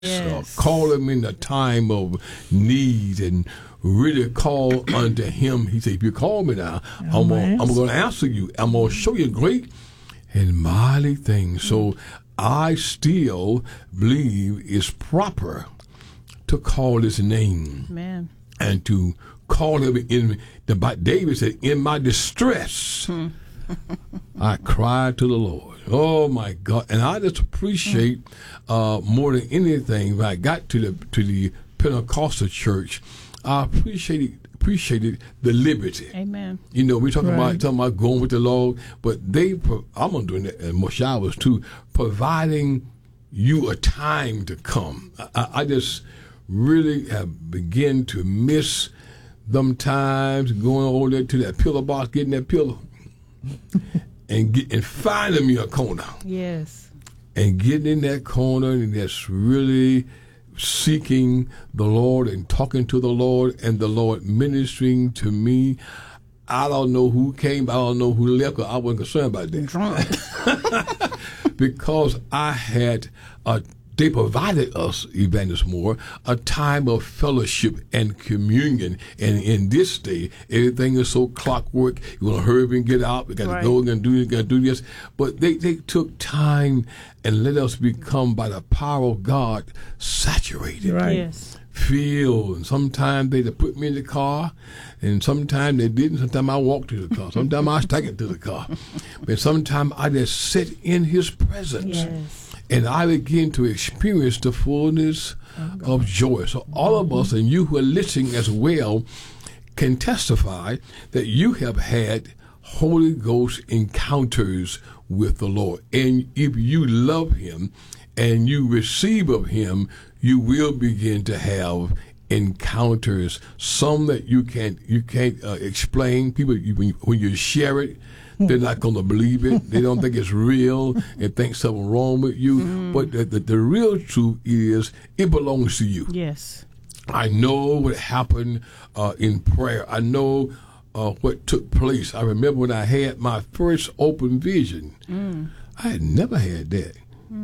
Yes. Call him in the time of need and really call unto him. He said, if you call me now, I'm going to answer you. I'm going to show you great and mighty things. So I still believe it's proper to call his name. Amen. And to call him David said, in my distress, I cried to the Lord. Oh my God! And I just appreciate more than anything. When I got to the Pentecostal church, I appreciated the liberty. Amen. You know, we're talking about going with the Lord, but I'm doing that and more showers too, providing you a time to come. I just really have begun to miss them times going over there to that pillow box, getting that pillow. and finding me a corner. Yes. And getting in that corner and just really seeking the Lord and talking to the Lord and the Lord ministering to me. I don't know who came, I don't know who left, because I wasn't concerned about that. Because they provided us, Evangelist Moore, a time of fellowship and communion. And in this day, everything is so clockwork. You want to hurry up and get out. We got to go and do this. But they took time and let us become, by the power of God, saturated. Right. Yes. Feel. And sometimes they put me in the car, and sometimes they didn't. Sometimes I walked to the car. Sometimes I stuck it to the car. But sometimes I just sit in his presence. Yes. And I begin to experience the fullness of joy. So all of us, and you who are listening as well, can testify that you have had Holy Ghost encounters with the Lord. And if you love him and you receive of him, you will begin to have encounters, some that you can't explain. People, when you share it, they're not going to believe it. They don't think it's real and think something wrong with you. But the real truth is it belongs to you. Yes. I know what happened in prayer. I know what took place. I remember when I had my first open vision. I had never had that.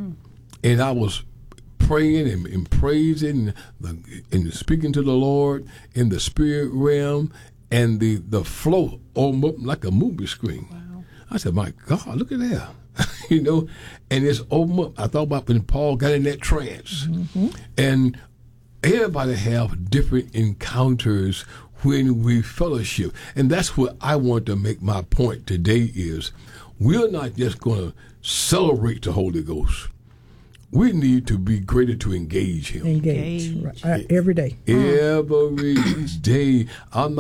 And I was praying and praising and speaking to the Lord in the spirit realm, and the flow opened up like a movie screen. Wow. I said, my God, look at that. You know, and it's opened up. I thought about when Paul got in that trance. And everybody have different encounters when we fellowship. And that's what I want to make my point today is we're not just going to celebrate the Holy Ghost. We need to be greater to engage him. Engage. Right. Every day. Every day.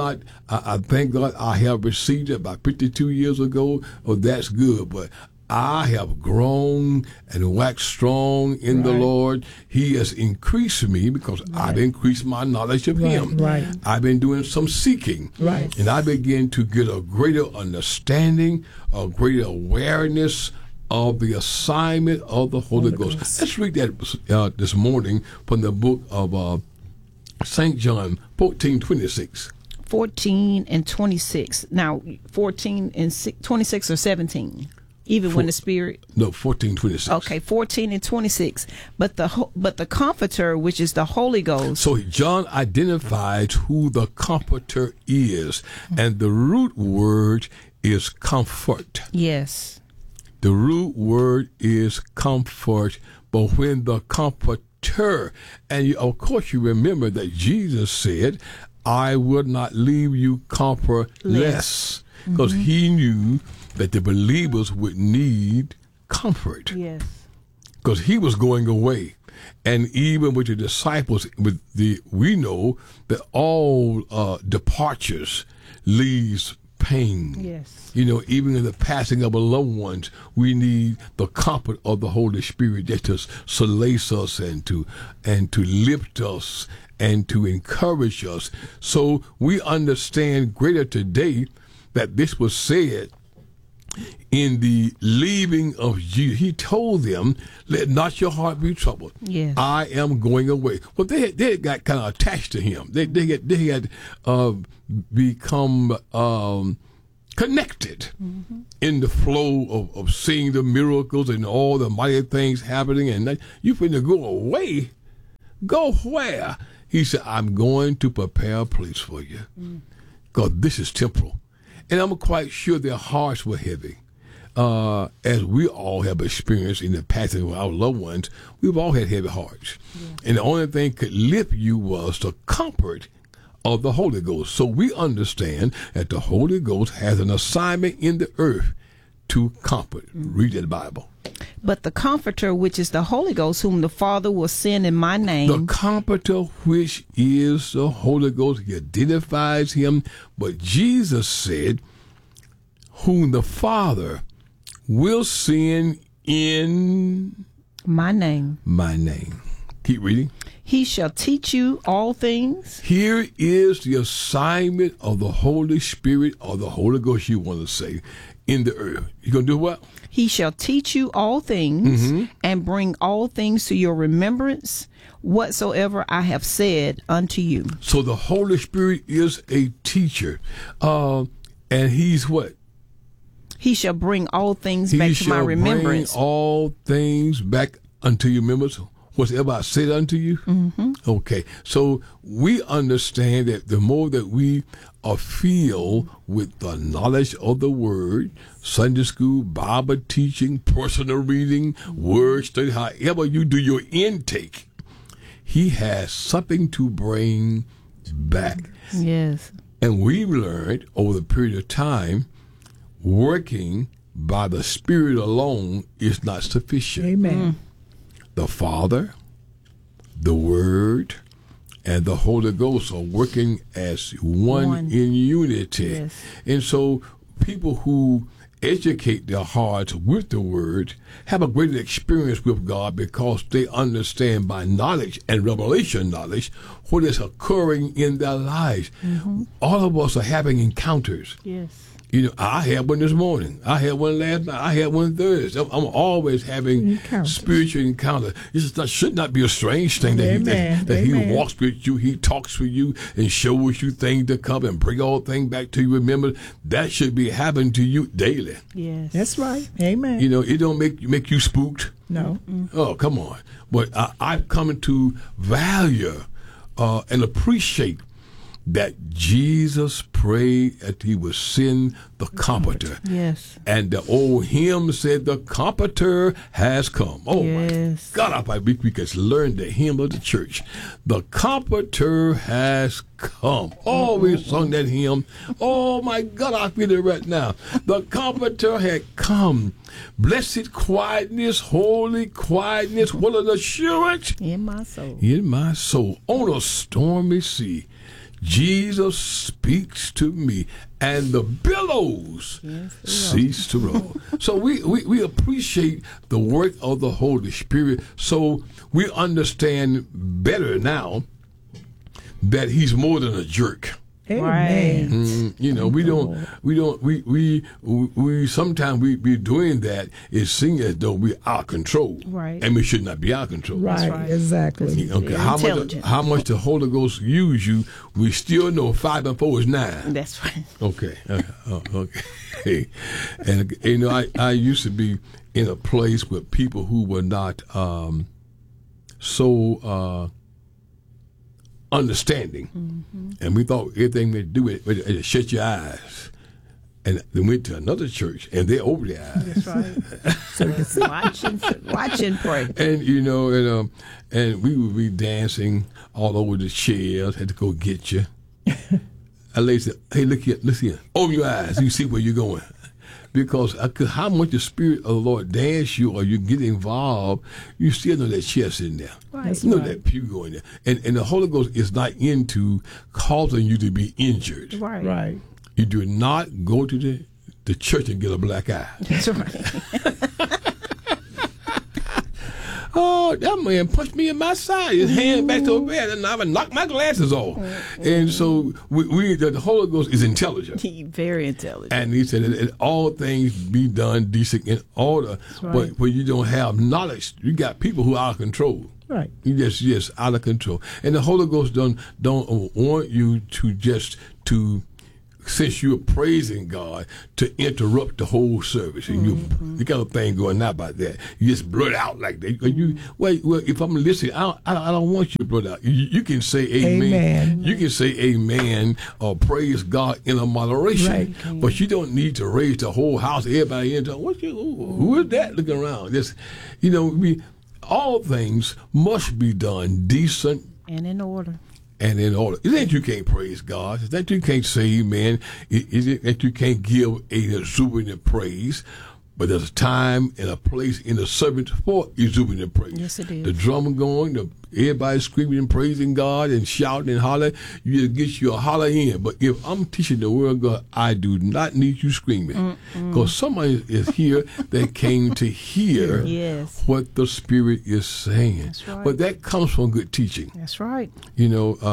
I thank God I have received it about 52 years ago. Oh, that's good. But I have grown and waxed strong in the Lord. He has increased me because I've increased my knowledge of him. Right. I've been doing some seeking. Right. And I begin to get a greater understanding, a greater awareness of the assignment of the Holy Ghost. Let's read that this morning from the book of St. John 14:26. 14 and 26. Now, 14 and 26 or 17. Even when the Spirit. No, 14:26. Okay, 14 and 26. But the Comforter, which is the Holy Ghost. So John identifies who the Comforter is, and the root word is comfort. Yes. The root word is comfort, but when the Comforter, and of course you remember that Jesus said, I will not leave you comfortless, because he knew that the believers would need comfort. Yes. Because he was going away. And even with the disciples, we know that all departures leaves pain. Yes. You know, even in the passing of our loved ones, we need the comfort of the Holy Spirit just to solace us and to lift us and to encourage us. So we understand greater today that this was said in the leaving of Jesus. He told them, let not your heart be troubled. Yes. I am going away. Well, they had got kind of attached to him. They had become connected in the flow of seeing the miracles and all the mighty things happening. And you finna go away. Go where? He said, I'm going to prepare a place for you. Because this is temporal. And I'm quite sure their hearts were heavy. As we all have experienced in the passing of our loved ones, we've all had heavy hearts. Yeah. And the only thing could lift you was the comfort of the Holy Ghost. So we understand that the Holy Ghost has an assignment in the earth to comfort. Read the Bible. But the Comforter, which is the Holy Ghost, whom the Father will send in my name. The Comforter, which is the Holy Ghost, he identifies him. But Jesus said, whom the Father will send in my name. My name. Keep reading. He shall teach you all things. Here is the assignment of the Holy Spirit, or the Holy Ghost, you want to say, in the earth. You're going to do what? He shall teach you all things and bring all things to your remembrance, whatsoever I have said unto you. So the Holy Spirit is a teacher. And he's what? He shall bring all things back to my remembrance. He shall bring all things back unto your remembrance. Whatever I said unto you? Okay. So we understand that the more that we are filled with the knowledge of the Word, Sunday school, Bible teaching, personal reading, word study, however you do your intake, he has something to bring back. Yes. And we've learned over the period of time, working by the Spirit alone is not sufficient. Amen. The Father, the Word, and the Holy Ghost are working as one in unity. Yes. And so people who educate their hearts with the Word have a greater experience with God because they understand by knowledge and revelation knowledge what is occurring in their lives. All of us are having encounters. Yes. You know, I had one this morning. I had one last night. I had one Thursday. I'm always having spiritual encounters. This should not be a strange thing that he walks with you, he talks with you, and shows you things to come and bring all things back to you. Remember, that should be happening to you daily. Yes, that's right. Amen. You know, it don't make you spooked. No. Oh, come on. But I've come to value and appreciate that Jesus prayed that he would send the Comforter. Yes. And the old hymn said, the Comforter has come. Oh, yes. My God, I think we could learn the hymn of the church. The Comforter has come. Oh, we sung that hymn. Oh, my God, I feel it right now. The Comforter had come. Blessed quietness, holy quietness, what an assurance. In my soul. In my soul. On a stormy sea, Jesus speaks to me, and the billows cease to roll. So we appreciate the work of the Holy Spirit. So we understand better now that he's more than a jerk. Amen. You know, we sometimes we be doing that. It seems as though we're out of control, right? And we should not be out of control, right? Exactly. Okay, how much the Holy Ghost use you? We still know 5 and 4 is 9. That's right. Okay, okay. And you know, I used to be in a place with people who were not so understanding, and we thought everything they do it shut your eyes, and then went to another church and they opened their eyes. That's right. watch and pray. And you know, and we would be dancing all over the chairs. Had to go get you. A lady said, "Hey, look here, open your eyes. You see where you're going." Because how much the Spirit of the Lord dance you or you get involved, you still know that chest in there. Right. You know that pew going there. And the Holy Ghost is not into causing you to be injured. Right. Right. You do not go to the church and get a black eye. That's right. Oh, that man punched me in my side. His hand back to the bed, and I would knock my glasses off. And so the Holy Ghost is intelligent. Very intelligent. And he said that all things be done decent in order. Right. But when you don't have knowledge, you got people who are out of control. Right. You just out of control. And the Holy Ghost don't want you to just to since you're praising God, to interrupt the whole service. And you got a thing going on about that. You just blurt out like that. Well, if I'm listening, I don't want you to blurt out. You can say amen. You can say amen or praise God in a moderation. Right. But you don't need to raise the whole house, everybody in. Who is that looking around? Just, all things must be done decent and in order. And in order. It ain't you can't praise God. It's that you can't say amen. It that you can't give a exuberant praise. But there's a time and a place in the service for exuberant praise. Yes, it is. The drum going, everybody screaming and praising God and shouting and hollering. You just get you a holler in. But if I'm teaching the word of God, I do not need you screaming. Because somebody is here that came to hear what the Spirit is saying. That's right. But that comes from good teaching. That's right. We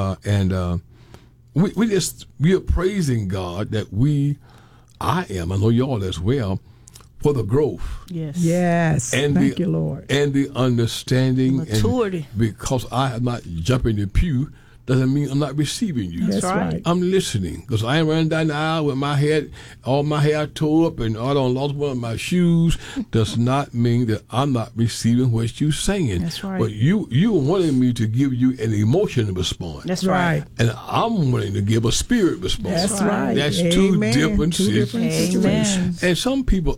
are praising God that I know y'all as well, for the growth. Yes. Thank you, Lord. And the understanding. Maturity. And because I have not jumped in the pew, doesn't mean I'm not receiving you. That's right. I'm listening. Because I ain't running down the aisle with all my hair tore up and I done lost one of my shoes. Does not mean that I'm not receiving what you're saying. That's right. But you wanted me to give you an emotional response. That's right. And I'm willing to give a spirit response. That's right. That's two different situations. And some people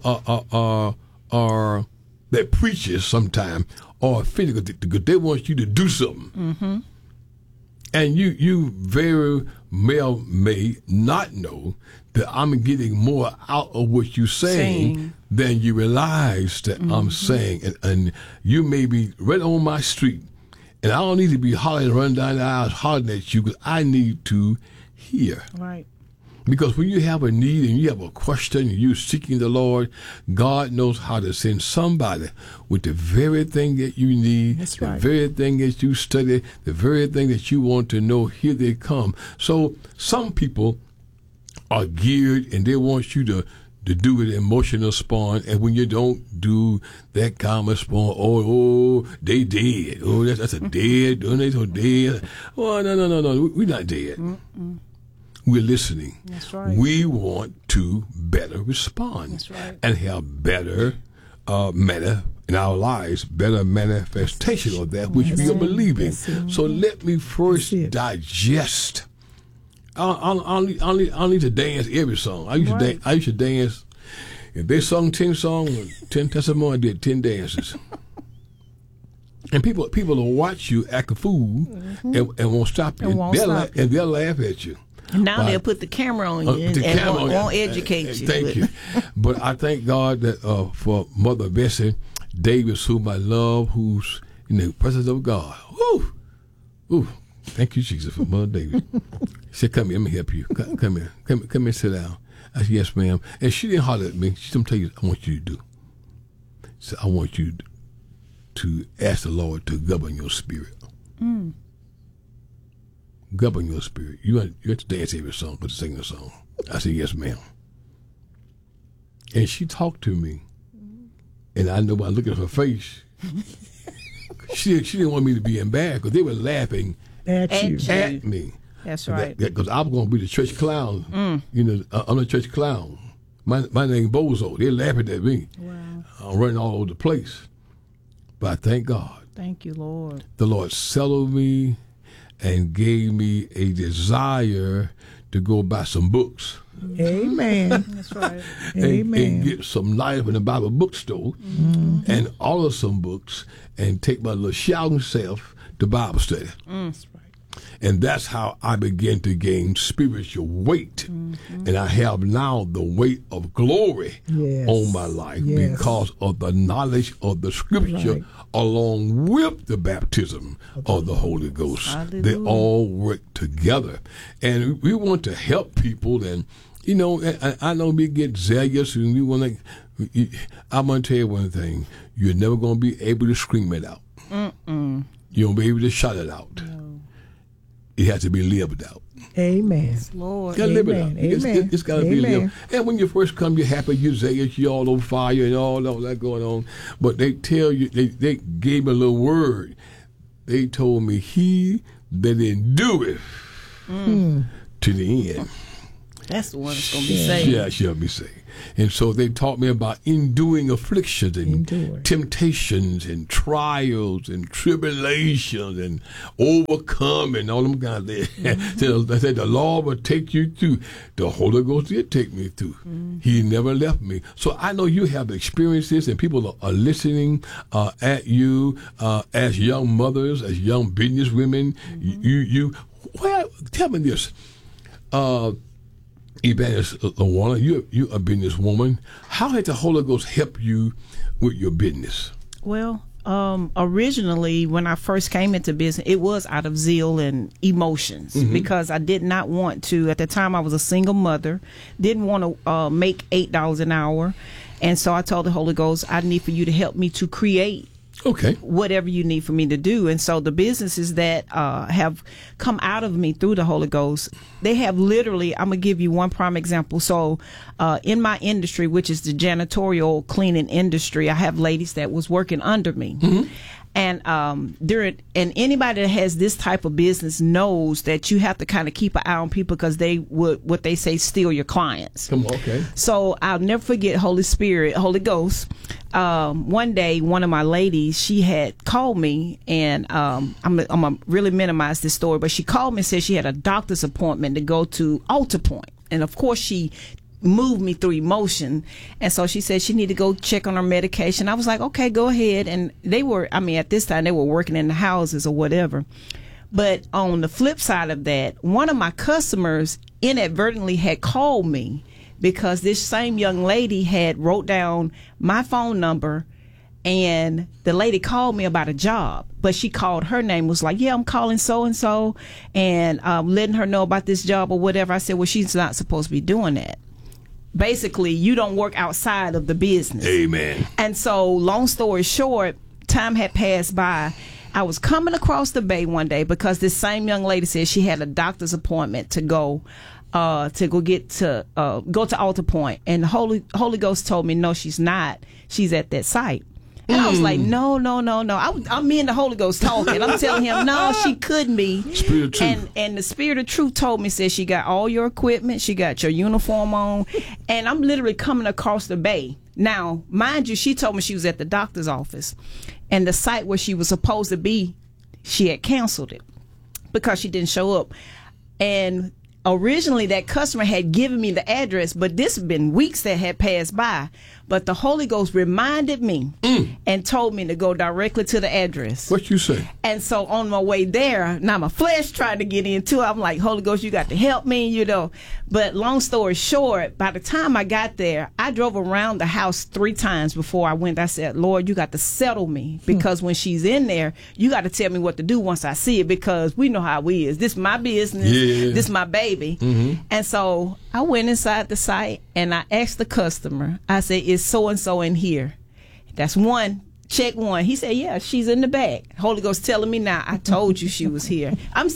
are that preachers sometimes are offended because they want you to do something. And you very well may not know that I'm getting more out of what you're saying than you realize that I'm saying. And you may be right on my street, and I don't need to be hollering, running down the aisle, hollering at you, because I need to hear. Right. Because when you have a need and you have a question and you're seeking the Lord, God knows how to send somebody with the very thing that you need, very thing that you study, the very thing that you want to know. Here they come. So some people are geared and they want you to do an emotional spawn, and when you don't do that kind of spawn, they dead. Oh, that's a dead. Oh, they so dead. Oh, no. We're not dead. We're listening. That's right. We want to better respond. That's right. And have better in our lives, better manifestation of that which we are believing. So let me first digest. I need to dance every song. I used to dance. If they sung 10 songs, 10 testimony, I did 10 dances. And people will watch you act a fool and won't stop you. And they'll laugh at you. And now they'll put the camera on you and won't educate you. Thank you. But I thank God that for Mother Bessie Davis, whom I love, who's in the presence of God. Woo! Thank you, Jesus, for Mother Davis. She said, "Come here, let me help you. Come here. Come here, sit down." I said, "Yes, ma'am." And she didn't holler at me. She told me, "I want you to do." So I want you to ask the Lord to govern your spirit. Govern your spirit. You have to dance every song, but to sing the song. I said, "Yes, ma'am." And she talked to me, and I know by looking at her face, she didn't want me to be embarrassed because they were laughing at me. That's right. Because I was going to be the church clown. I'm the church clown. My name Bozo. They're laughing at me. Wow. I'm running all over the place. But I thank God. Thank you, Lord. The Lord settled me and gave me a desire to go buy some books. Amen. That's right. Amen. And get some life in the Bible bookstore and order some books and take my little shouting self to Bible study. That's right. And that's how I began to gain spiritual weight. And I have now the weight of glory on my life because of the knowledge of the scripture along with the baptism of the Holy Ghost. Hallelujah. They all work together. And we want to help people. And, I know we get zealous and we want to, I'm going to tell you one thing. You're never going to be able to scream it out. You won't be able to shout it out. No. It has to be lived out. Amen. Lord. You gotta live it out. Amen. It's got to be lived. And when you first come, you're happy, you're zealous, you're all on fire and all that going on. But they tell you, they gave me a little word. They told me, he that endureth to the end That's the one that's going to be saved. Yeah, she'll be saved. And so they taught me about enduring afflictions and temptations and trials and tribulations and overcoming all them kind of things. They said the Lord will take you through. The Holy Ghost did take me through. He never left me. So I know you have experiences, and people are listening at you as young mothers, as young business women. Tell me this. Evangelist LaWanna, you're a businesswoman. How had the Holy Ghost help you with your business? Well, originally when I first came into business, it was out of zeal and emotions because I did not want to. At the time, I was a single mother, didn't want to make $8 an hour, and so I told the Holy Ghost, I need for you to help me to create. Okay. Whatever you need for me to do. And so the businesses that have come out of me through the Holy Ghost, they have literally, I'm going to give you one prime example. So in my industry, which is the janitorial cleaning industry, I have ladies that was working under me. And anybody that has this type of business knows that you have to kind of keep an eye on people because they would, what they say, steal your clients. Come on, okay. So I'll never forget Holy Ghost. One day, one of my ladies, she had called me, and I'm gonna really minimize this story, but she called me and said she had a doctor's appointment to go to Alta Point, and of course she moved me through emotion, and so she said she needed to go check on her medication. I was like, okay, go ahead. And they were, at this time they were working in the houses or whatever. But on the flip side of that, one of my customers inadvertently had called me because this same young lady had wrote down my phone number, and the lady called me about a job, but she called her name, was like, yeah, I'm calling so-and-so, and letting her know about this job or whatever. I said, well, she's not supposed to be doing that. Basically, you don't work outside of the business. Amen. And so, long story short, time had passed by. I was coming across the bay one day because this same young lady said she had a doctor's appointment to go to Alta Point, and the Holy Ghost told me, no, she's not. She's at that site. And I was like, no. I'm me and the Holy Ghost talking. I'm telling him, no, she couldn't be. Spirit of truth. And the Spirit of truth told me, said she got all your equipment, she got your uniform on, and I'm literally coming across the bay. Now, mind you, she told me she was at the doctor's office, and the site where she was supposed to be, she had canceled it because she didn't show up. And originally that customer had given me the address, but this had been weeks that had passed by. But the Holy Ghost reminded me and told me to go directly to the address. What you say? And so on my way there, now my flesh tried to get into it. I'm like, Holy Ghost, you got to help me, But long story short, by the time I got there, I drove around the house 3 times before I went. I said, Lord, you got to settle me, because when she's in there, you got to tell me what to do once I see it, because we know how we is. This is my business. Yeah. This is my baby. And so I went inside the site and I asked the customer, I said, is so-and-so in here? That's one. Check one. He said, yeah, she's in the back. Holy Ghost telling me now, I told you she was here.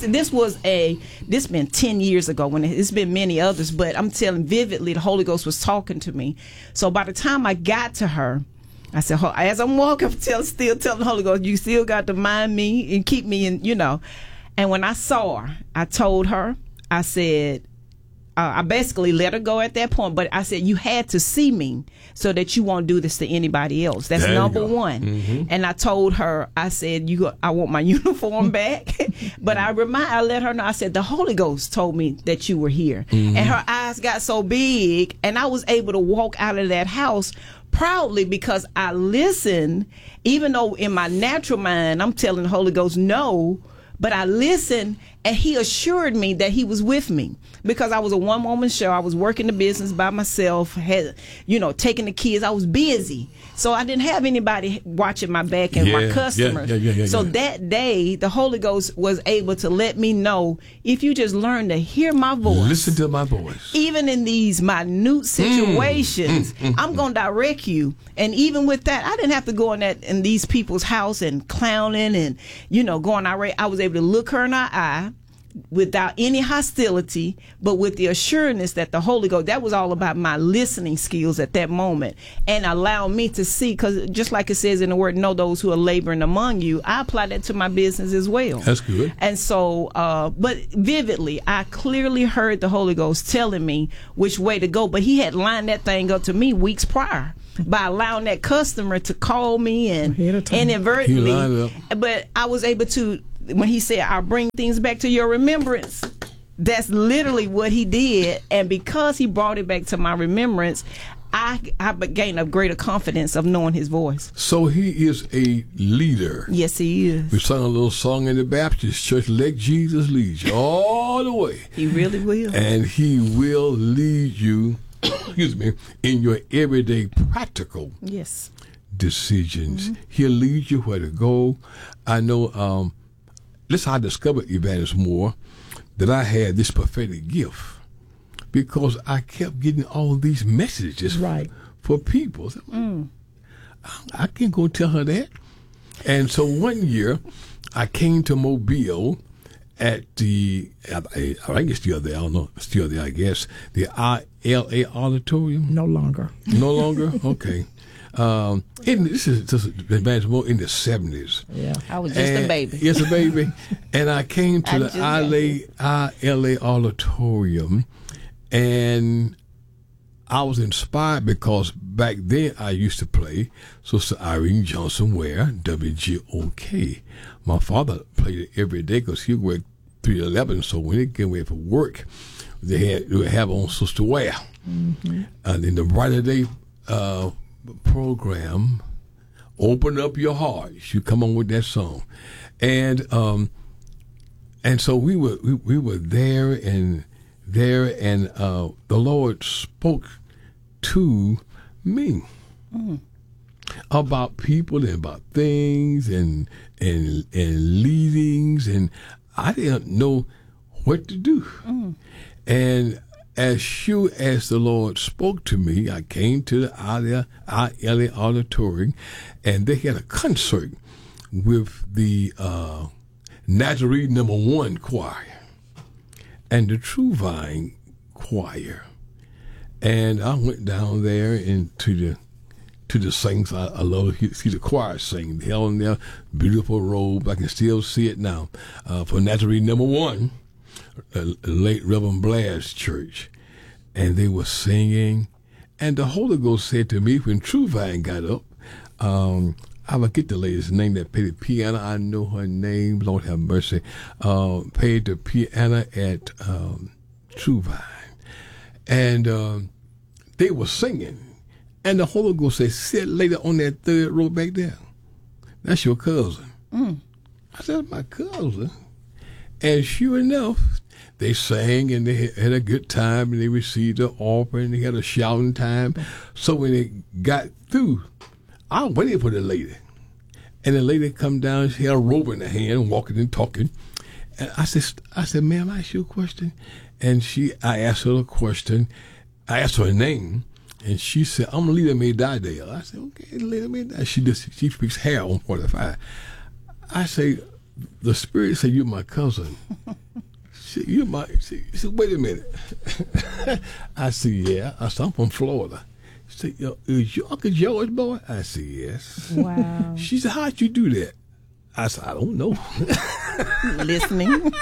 This been 10 years ago, when it's been many others, but I'm telling vividly, the Holy Ghost was talking to me. So by the time I got to her, I said, as I'm walking, I'm still telling the Holy Ghost, you still got to mind me and keep me in, And when I saw her, I told her, I said, I basically let her go at that point, but I said, you had to see me so that you won't do this to anybody else. That's number one. And I told her, I said, I want my uniform back. But I let her know, I said, the Holy Ghost told me that you were here. And her eyes got so big, and I was able to walk out of that house proudly because I listened, even though in my natural mind, I'm telling the Holy Ghost no, but I listened, and he assured me that he was with me, because I was a one-woman show. I was working the business by myself, had, taking the kids. I was busy. So I didn't have anybody watching my back and my customers. So that day, the Holy Ghost was able to let me know, if you just learn to hear my voice. Listen to my voice. Even in these minute situations, I'm going to direct you. And even with that, I didn't have to go in these people's house and clowning and, going irate. I was able to look her in her eye, without any hostility, but with the assurance that the Holy Ghost, that was all about my listening skills at that moment, and allow me to see, because just like it says in the word, know those who are laboring among you, I apply that to my business as well. That's good. And so, but vividly, I clearly heard the Holy Ghost telling me which way to go, but he had lined that thing up to me weeks prior by allowing that customer to call me and inadvertently. But I was able to, when he said, I'll bring things back to your remembrance, that's literally what he did. And because he brought it back to my remembrance, I gained a greater confidence of knowing his voice. So he is a leader. Yes, he is. We sung a little song in the Baptist church, let Jesus lead you all the way. He really will. And he will lead you, excuse me, in your everyday practical decisions. Mm-hmm. He'll lead you where to go. I know, this I discovered, Evangelist Moore, that I had this prophetic gift because I kept getting all these messages for people. I can't go tell her that. And so one year, I came to Mobile at the, I guess still there, I don't know, still there, I guess, the ILA Auditorium. No longer. No longer? Okay. This is just more in the 70s. Yeah, I was just a baby. Yes, a baby. And I came to the ILA Auditorium, and I was inspired because back then I used to play Sister Irene Johnson Ware, WGOK. My father played it every day because he worked 311, so when they came away for work, they would have on Sister Ware. Mm-hmm. And in the Brighter Day program, Open Up Your Heart, you come on with that song. And so we were there, and the Lord spoke to me about people and about things and leadings, and I didn't know what to do. And as sure as the Lord spoke to me, I came to the ILA Auditorium, and they had a concert with the Nazarene No. 1 choir and the True Vine choir. And I went down there into the sings. I love to see the choir sing. They held in their beautiful robes. I can still see it now. For Nazarene No. 1, late Reverend Blair's church. And they were singing. And the Holy Ghost said to me when True Vine got up, I forget the lady's name that played the piano. I know her name. Lord have mercy. Played the piano at True Vine. And they were singing. And the Holy Ghost said, sit later on that third row back there. That's your cousin. I said, my cousin? And sure enough, they sang and they had a good time and they received the offering. They had a shouting time. So when they got through, I waited for the lady. And the lady come down, she had a robe in her hand, walking and talking. And I said, ma'am, I ask you a question. And I asked her a question. I asked her her name. And she said, I'm Lita Mae Didale. I said, okay, Lita Mae Didale. She speaks hair on 45. I say, the Spirit said, you're my cousin. She said, wait a minute. I said, yeah. I said, I'm from Florida. She said, is your Uncle George boy? I said, yes. Wow. She said, how'd you do that? I said, I don't know. Listening.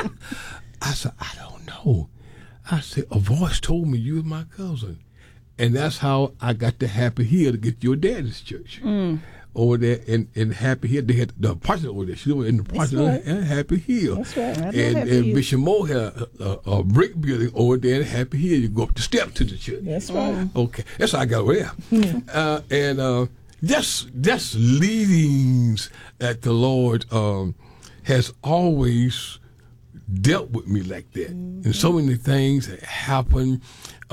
I said, I don't know. I said, a voice told me you were my cousin. And that's how I got to Happy Hill to get your daddy's church. Over there in Happy Hill. They had the party over there. She was in the party in Happy Hill. That's right. And Bishop Moore had a brick building over there in Happy Hill. You go up the steps to the church. That's right. Okay. That's how I got over there. And that's leadings that the Lord has always dealt with me like that. And so many things that happen.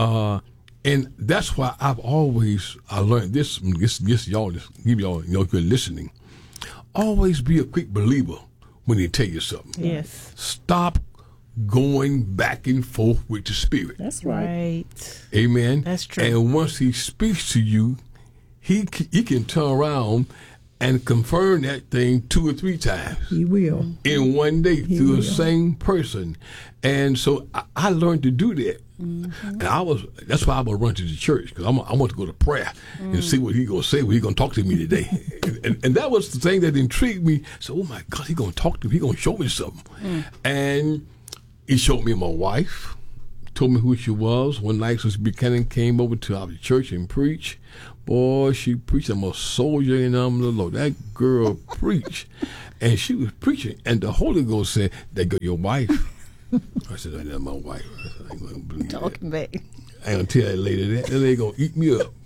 And that's why I learned this y'all, just give y'all, if you're listening, always be a quick believer when they tell you something. Yes. Stop going back and forth with the Spirit. That's right. Amen. That's true. And once he speaks to you, he can turn around and confirm that thing 2 or 3 times He will. in one day through will. the same person. And so I learned to do that. And that's why I would run to the church, because I want to go to prayer and see what he going to say, what he going to talk to me today. and that was the thing that intrigued me. So, oh my God, he going to talk to me, he going to show me something. And he showed me my wife, told me who she was. One night, Sister Buchanan came over to our church and preached. Boy, she preached. I'm a soldier in the arm of the Lord. That girl preached. And she was preaching. And the Holy Ghost said, "There go your wife." I said, "That's my wife." I said, "I ain't going to believe Talking that. back. I ain't going to tell that lady that. That lady going to eat me up."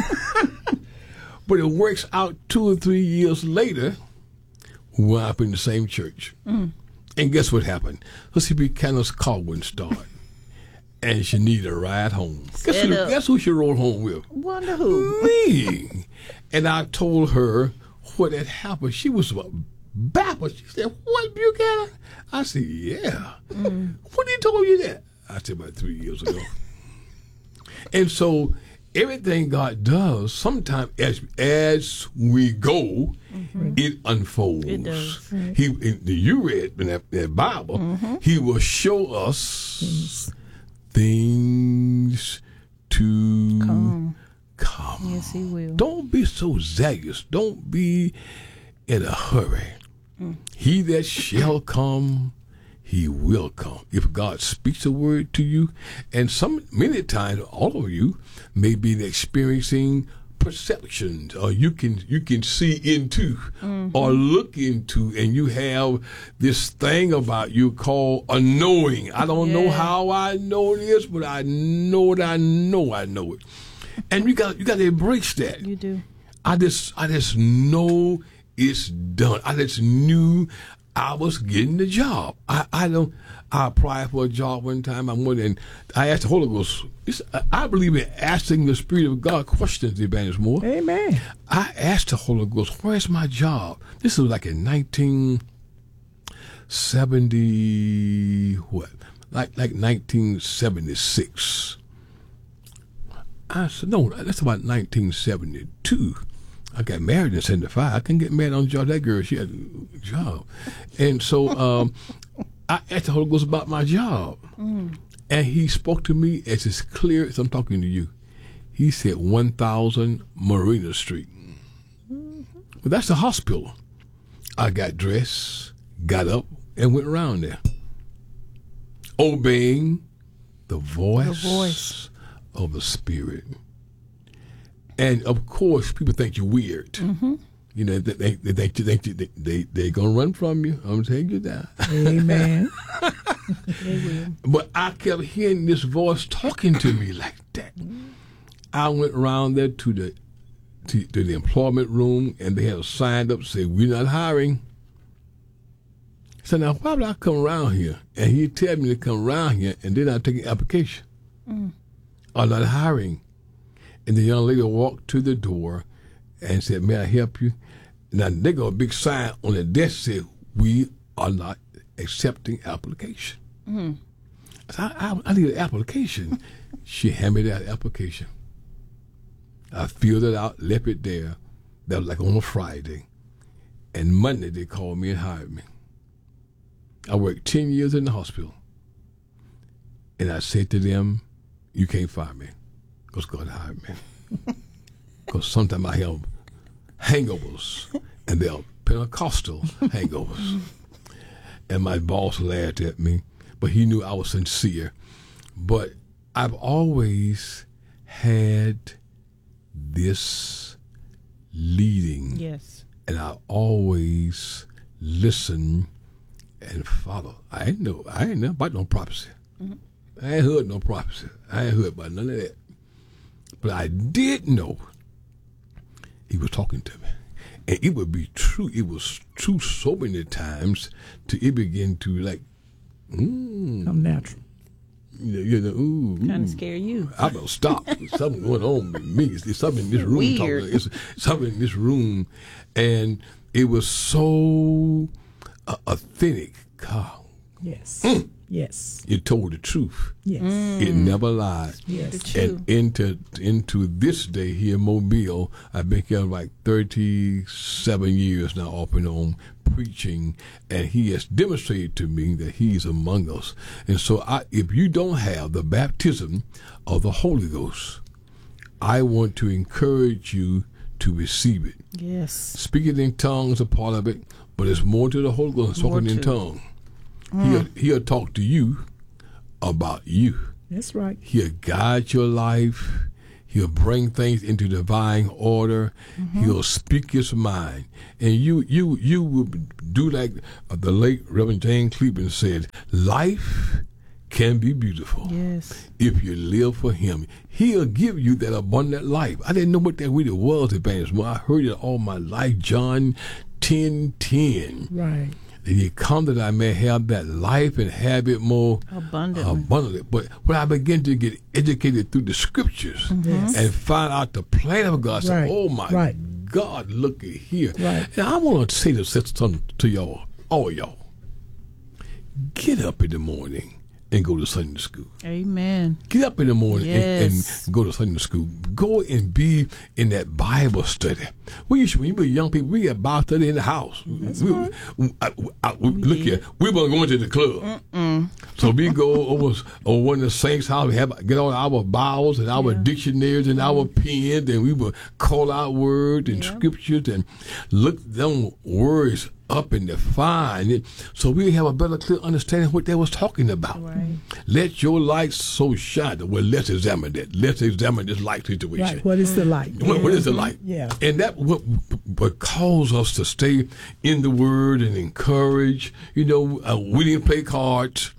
But it works out 2 or 3 years later, we wound up in the same church. And guess what happened? Sister Buchanan's car wouldn't start. And she needed a ride home. Guess who she rode home with? Wonder who? Me. And I told her what had happened. She was baffled. She said, "What, Buchanan?" I said, "Yeah." When he told you that? I said, "About 3 years ago." And so everything God does, sometimes as we go, it unfolds. It does. You read in that Bible, he will show us things to come. Yes, he will. Don't be so zealous. Don't be in a hurry. He that shall come, he will come. If God speaks a word to you, and many times, all of you may be experiencing perceptions, or you can see into or look into, and you have this thing about you called a knowing. I don't know how I know this, but I know it. I know it. And you got to embrace that. You do. I just know it's done. I just knew I was getting the job. I applied for a job one time. I asked the Holy Ghost. I believe in asking the Spirit of God questions, Evangelist Moore. Amen. I asked the Holy Ghost, "Where's my job?" This was like in 1970, like 1976. I said, "No, that's about 1972. I got married in 75. I couldn't get married on the job. That girl, she had a job." And so I asked the Holy Ghost about my job. And he spoke to me as clear as I'm talking to you. He said 1000 Marina Street. Well, that's the hospital. I got dressed, got up, and went around there, obeying the voice of the Spirit. And of course, people think you're weird. You know, they think they're gonna run from you. I'm telling you that. Amen. But I kept hearing this voice talking to me like that. I went around there to the employment room, and they had a sign up say, "We're not hiring." So now, why would I come around here? And he tell me to come around here, and then I take an application. I'm not hiring. And the young lady walked to the door and said, "May I help you?" Now, they got a big sign on the desk said, "We are not accepting application." I said, I need an application. She handed me that application. I filled it out, left it there. That was like on a Friday. And Monday, they called me and hired me. I worked 10 years in the hospital. And I said to them, "You can't fire me, because God hired me." Because sometimes I have hangovers, and they're Pentecostal hangovers. And my boss laughed at me, but he knew I was sincere. But I've always had this leading. Yes. And I always listen and follow. I ain't know about no prophecy. I ain't heard no prophecy. I ain't heard about none of that. But I did know he was talking to me. And it would be true. It was true so many times till it began to like, I'm natural. Kind of scare you. I better stop. There's something going on with me. There's something in this room. Weird. It's something in this room. And it was so authentic. God, Yes. Yes. It told the truth. Yes. It never lied. Yes. And into this day here in Mobile, I've been here like 37 years now off and on preaching, and he has demonstrated to me that he's among us. And so if you don't have the baptism of the Holy Ghost, I want to encourage you to receive it. Yes. Speaking in tongues is a part of it, but it's more to the Holy Ghost than More speaking in to it. tongues. He'll talk to you about you. That's right. He'll guide your life. He'll bring things into divine order. He'll speak his mind. And you will do like the late Reverend James Cleveland said, life can be beautiful Yes. if you live for him. He'll give you that abundant life. I didn't know what that really was, Evangelist. Well, I heard it all my life, John 10:10. Right. And he come that I may have that life and have it more Abundantly. But when I begin to get educated through the scriptures Yes. and find out the plan of God, I say, Right. oh my Right. God, look at here. Right. And I want to say this something to y'all, all y'all. Get up in the morning and go to Sunday school. Amen. Get up in the morning Yes. and go to Sunday school. Go and be in that Bible study. When you were young people, we had Bible study in the house. Look here, we weren't going to the club. So we go over one of the saints' house, get all our Bibles and our dictionaries and our pens, and we would call out words and scriptures and look them words up and define it, so we have a better, clear understanding of what they was talking about. Right. Let your light so shine. Well, let's examine that. Let's examine this light situation. Right. What is the light? What is the light? Yeah. And that what calls us to stay in the Word and encourage. We didn't play cards.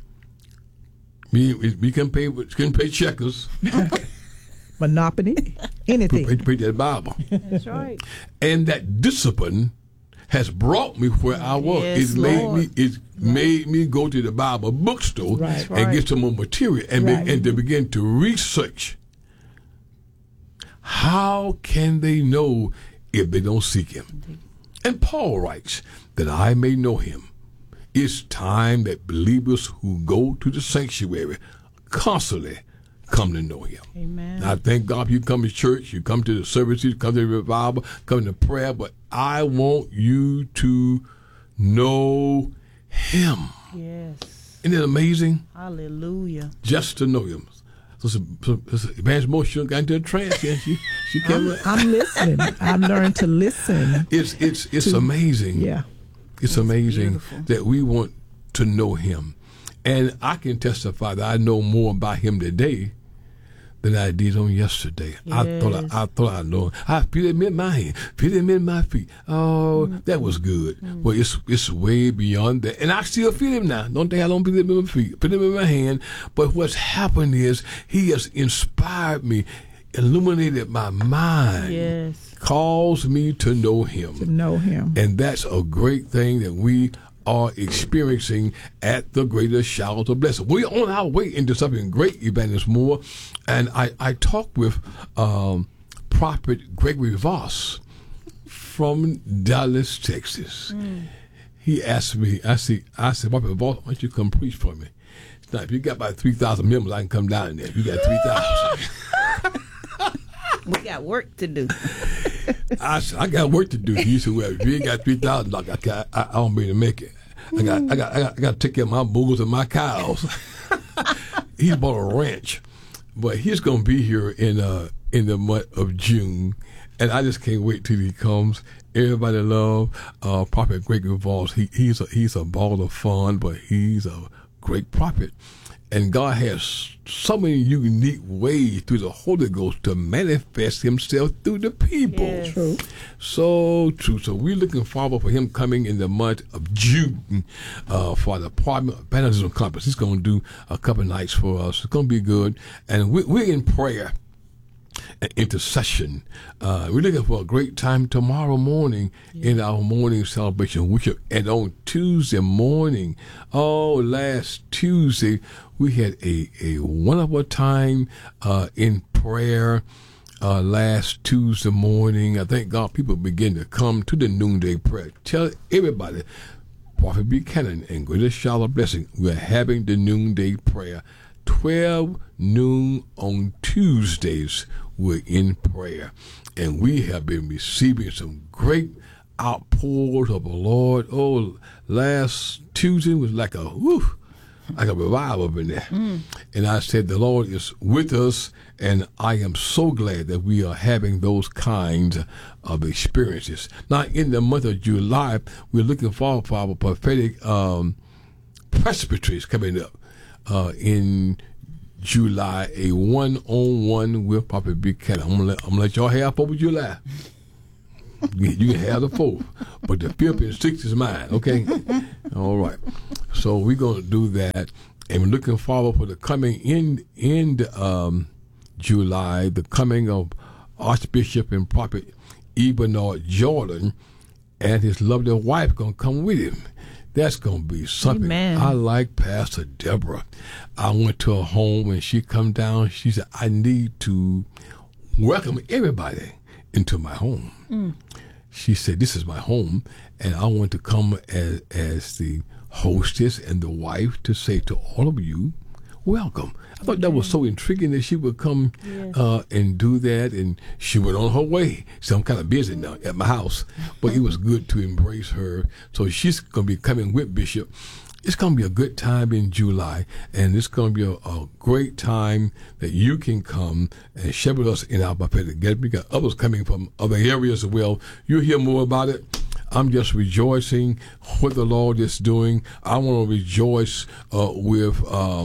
We can play checkers. Monopoly. Anything. Play that Bible. That's right. And that discipline has brought me where I was. Yes, It made me go to the Bible bookstore Right. and get some more material and to begin to research. How can they know if they don't seek him? And Paul writes that I may know him. It's time that believers who go to the sanctuary constantly come to know him. Amen. I thank God you come to church, you come to the services, you come to the revival, come to prayer, but I want you to know him. Yes. Isn't it amazing? Hallelujah. Just to know him. So Evangelist Motion got into a trance, and she came. I'm listening. I've learned to listen. It's amazing. Yeah. It's amazing beautiful. that we want to know him. And I can testify that I know more about him today than I did on yesterday. Yes. I thought I know. I feel him in my hand, feel him in my feet. Oh, that was good. Well, it's way beyond that. And I still feel him now. Don't think I don't feel him in my feet. Feel him in my hand. But what's happened is he has inspired me, illuminated my mind, Yes. caused me to know him. To know him. And that's a great thing that we are experiencing at the Greater Showers of Blessing. We're on our way into something great, Evangelist Moore. And I talked with Prophet Gregory Voss from Dallas, Texas. He asked me, I said, Prophet Voss, why don't you come preach for me? Now, if you got about 3,000 members, I can come down there. If you got 3,000. We got work to do. I said, I got work to do. He said, well, if you ain't got 3,000, I don't be able to make it. I got to take care of my bulls and my cows. He bought a ranch, but he's going to be here in the month of June, and I just can't wait till he comes. Everybody love Prophet Gregory Voss. He's a ball of fun, but he's a great prophet. And God has so many unique ways through the Holy Ghost to manifest himself through the people. Yes. True. So true. So we're looking forward for him coming in the month of June for the Department of Evangelism Conference. He's going to do a couple nights for us. It's going to be good. And we're in prayer and intercession. We're looking for a great time tomorrow morning in our morning celebration worship. And on Tuesday morning, last Tuesday, we had a wonderful time in prayer last Tuesday morning. I thank God people begin to come to the noonday prayer. Tell everybody, Prophet Buchanan and Greater Charlotte Blessing. We're having the noonday prayer. 12 noon on Tuesdays, we're in prayer. And we have been receiving some great outpours of the Lord. Oh, last Tuesday was like a revival up in there. And I said, the Lord is with us, and I am so glad that we are having those kinds of experiences. Now, in the month of July, we're looking forward for our prophetic presbyteries coming up in July, a one-on-one with Prophet Buchanan. I'm gonna let y'all have 4th of July. You can have the 4th, but the 5th and 6th is mine, okay? All right. So we're going to do that, and we're looking forward for the coming in July, the coming of Archbishop and Prophet E. Bernard Jordan and his lovely wife going to come with him. That's going to be something. Amen. I like Pastor Deborah. I went to her home, and she come down. She said, I need to welcome everybody into my home. She said, this is my home, and I want to come as the hostess and the wife to say to all of you, welcome. I thought that was so intriguing that she would come and do that, and she went on her way. So I'm kind of busy now at my house, but it was good to embrace her. So she's going to be coming with Bishop. It's going to be a good time in July, and it's going to be a great time that you can come and share with us in our prophetic gathering. We got others coming from other areas as well. You'll hear more about it. I'm just rejoicing what the Lord is doing. I want to rejoice with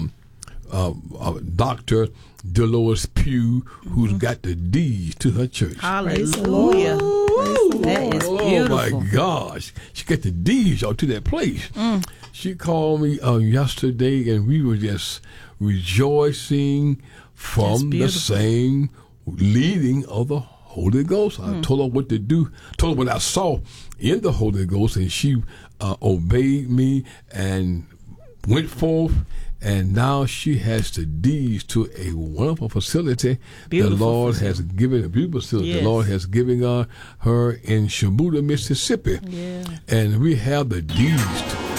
Dr. Dolores Pugh, who's got the D's to her church. Hallelujah. That is beautiful. Oh, my gosh. She got the D's out to that place. She called me yesterday, and we were just rejoicing from the same leading of the Holy Ghost. I told her what to do, told her what I saw in the Holy Ghost, and she obeyed me and went forth. And now she has the deeds to a wonderful facility. Beautiful the Lord facility. has given a beautiful facility. Yes. The Lord has given her in Shabuda, Mississippi. Yeah. And we have the deeds